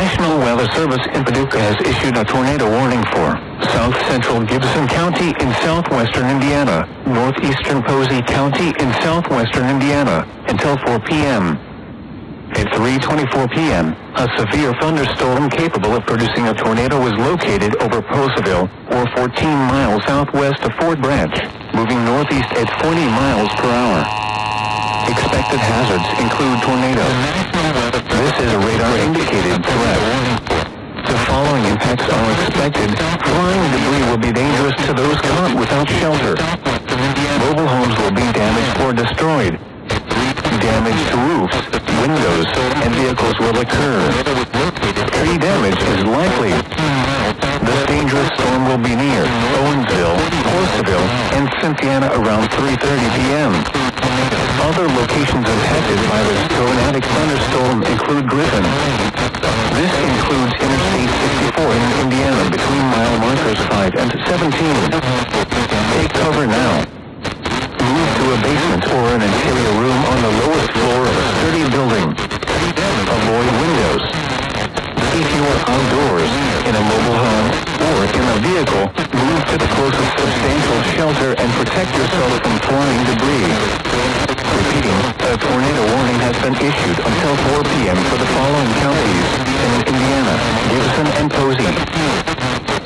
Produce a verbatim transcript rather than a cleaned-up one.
National Weather Service in Paducah has issued a tornado warning for south central Gibson County in southwestern Indiana, northeastern Posey County in southwestern Indiana, until four p.m. At three twenty-four p.m., a severe thunderstorm capable of producing a tornado was located over Poseville, or fourteen miles southwest of Fort Branch, moving northeast at forty miles per hour. Expected hazards include tornadoes. This is a radar-indicated threat. The following impacts are expected. Flying debris will be dangerous to those caught without shelter. Mobile homes will be damaged or destroyed. Damage to roofs, windows, and vehicles will occur. Tree damage is likely. This dangerous storm will be near Owensville, Horseville, and Cynthiana around three thirty p.m. Other locations impacted by this tornadic thunderstorm include Griffin. This includes Interstate sixty-four in Indiana between mile markers five and seventeen. Take cover now. Move to a basement or an interior room on the lowest floor of a sturdy building. Avoid windows. If you are outdoors, in a mobile home, or in a vehicle, move to the closest substantial shelter and protect yourself from flying debris. Repeating, a tornado warning has been issued until four p.m. for the following counties in Indiana, Gibson and Posey.